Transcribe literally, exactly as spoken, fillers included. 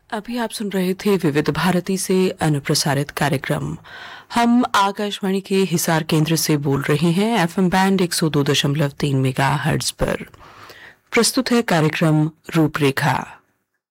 अभी आप सुन रहे थे विविध भारती से अनुप्रसारित कार्यक्रम। हम आकाशवाणी के हिसार केंद्र से बोल रहे हैं एफएम बैंड एक सौ दो दशमलव तीन मेगाहर्ट्ज पर। प्रस्तुत है कार्यक्रम रूपरेखा।